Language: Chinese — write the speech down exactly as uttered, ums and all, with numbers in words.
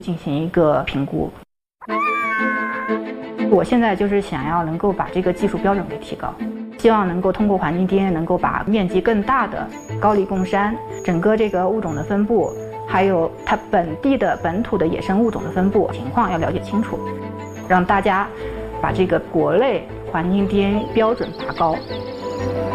进行一个评估。我现在就是想要能够把这个技术标准给提高，希望能够通过环境 D N A 能够把面积更大的高黎贡山整个这个物种的分布，还有它本地的本土的野生物种的分布情况要了解清楚，让大家把这个国内环境 D N A 标准拔高。